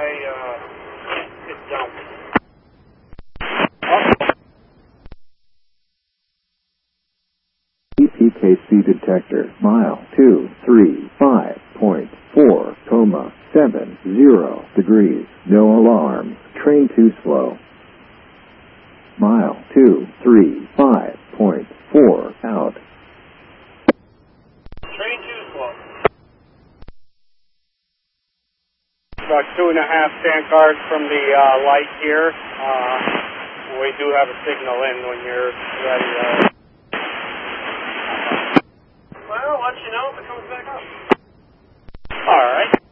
it dumped. EPKC detector, mile 235.4, 70 degrees, no alarms, train too slow. Mile 235.4, out. Train too slow. About 2.5 sand cars from the light here. We do have a signal in when you're ready. Well, I'll let you know if it comes back up. All right.